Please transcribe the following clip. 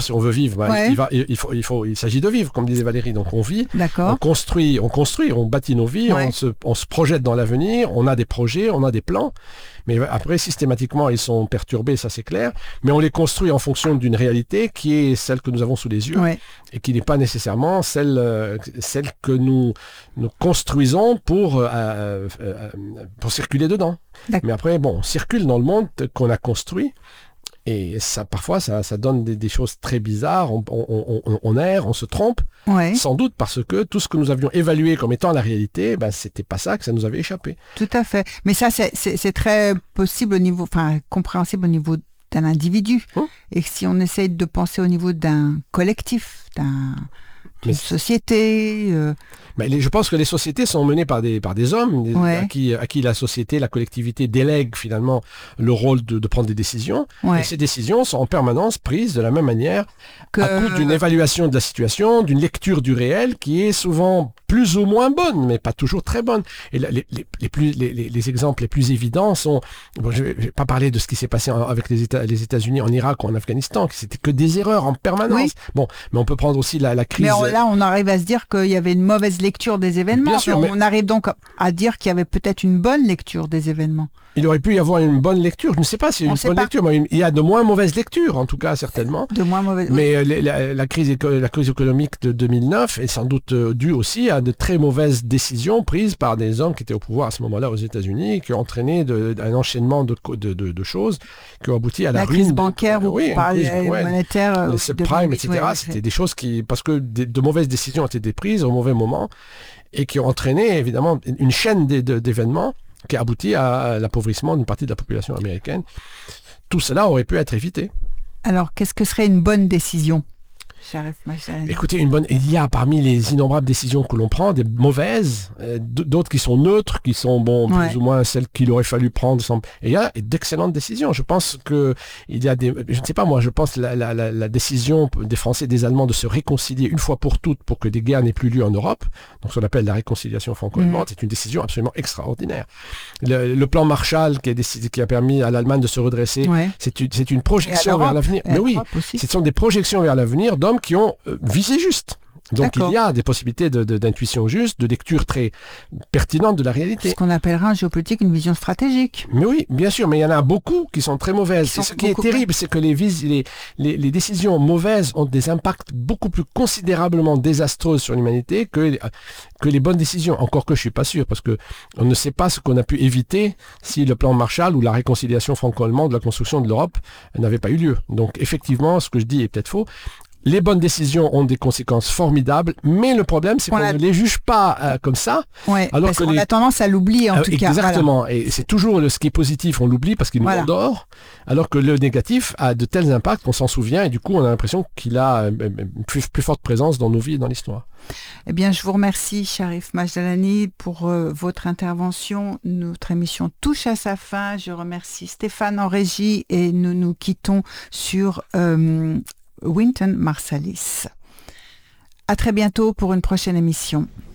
Si on veut vivre, il s'agit de vivre, comme disait Valérie. Donc on vit, D'accord. on construit, on bâtit nos vies, on se projette dans l'avenir, on a des projets, on a des plans. Mais après, systématiquement, ils sont perturbés, ça c'est clair. Mais on les construit en fonction d'une réalité qui est celle que nous avons sous les yeux et qui n'est pas nécessairement celle que nous construisons pour circuler dedans. D'accord. Mais après, on circule dans le monde qu'on a construit. Et ça, parfois, ça donne des choses très bizarres. On erre, on se trompe, sans doute parce que tout ce que nous avions évalué comme étant la réalité, c'était pas ça, que ça nous avait échappé. Tout à fait. Mais ça, c'est très possible compréhensible au niveau d'un individu. Et si on essaye de penser au niveau d'un collectif, d'une société... Mais je pense que les sociétés sont menées par des hommes à qui la société, la collectivité délègue finalement le rôle de prendre des décisions. Et ces décisions sont en permanence prises de la même manière à coup d'une évaluation de la situation, d'une lecture du réel qui est souvent plus ou moins bonne, mais pas toujours très bonne. Et les exemples les plus évidents sont... je ne vais pas parler de ce qui s'est passé avec les États-Unis en Irak ou en Afghanistan, qui c'était que des erreurs en permanence. Mais on peut prendre aussi la crise... Mais là, on arrive à se dire qu'il y avait une mauvaise lecture des événements. Bien sûr, on arrive donc à dire qu'il y avait peut-être une bonne lecture des événements. Il aurait pu y avoir une bonne lecture. Je ne sais pas s'il y a une bonne lecture, mais il y a de moins mauvaises lectures, en tout cas, certainement. De moins mauvaises. Mais la crise économique de 2009 est sans doute due aussi à de très mauvaises décisions prises par des hommes qui étaient au pouvoir à ce moment-là aux États-Unis, qui ont entraîné un enchaînement de choses qui ont abouti à la ruine. Crise bancaire, monétaire. Les subprimes, etc. C'était des choses parce que de mauvaises décisions ont été prises au mauvais moment et qui ont entraîné, évidemment, une chaîne d'événements qui a abouti à l'appauvrissement d'une partie de la population américaine. Tout cela aurait pu être évité. Alors, qu'est-ce que serait une bonne décision ? Écoutez, il y a parmi les innombrables décisions que l'on prend des mauvaises, d'autres qui sont neutres, qui sont plus ou moins celles qu'il aurait fallu prendre. Et il y a d'excellentes décisions. Je pense que il y a je ne sais pas moi, je pense la décision des Français et des Allemands de se réconcilier une fois pour toutes pour que des guerres n'aient plus lieu en Europe, donc ce qu'on appelle la réconciliation franco-allemande, c'est une décision absolument extraordinaire. Le plan Marshall qui a permis à l'Allemagne de se redresser, c'est une projection vers l'avenir. Mais oui, ce sont des projections vers l'avenir d'hommes qui ont visé juste. Donc il y a des possibilités d'intuition juste, de lecture très pertinente de la réalité. Ce qu'on appellera en géopolitique une vision stratégique. Mais oui, bien sûr, mais il y en a beaucoup qui sont très mauvaises. Ce qui est terrible, c'est que les décisions mauvaises ont des impacts beaucoup plus considérablement désastreux sur l'humanité que les bonnes décisions. Encore que je suis pas sûr, parce que on ne sait pas ce qu'on a pu éviter si le plan Marshall ou la réconciliation franco-allemande, la construction de l'Europe n'avait pas eu lieu. Donc effectivement, ce que je dis est peut-être faux. Les bonnes décisions ont des conséquences formidables, mais le problème, c'est qu'on ne les juge pas comme ça. Alors parce qu'on a tendance à l'oublier, en tout cas. Exactement. Voilà. Et c'est toujours ce qui est positif, on l'oublie parce qu'il nous endort, alors que le négatif a de tels impacts qu'on s'en souvient, et du coup, on a l'impression qu'il a une plus forte présence dans nos vies et dans l'histoire. Eh bien, je vous remercie, Sharif Majdalani, pour votre intervention. Notre émission touche à sa fin. Je remercie Stéphane en régie et nous nous quittons sur... Wynton Marsalis. À très bientôt pour une prochaine émission.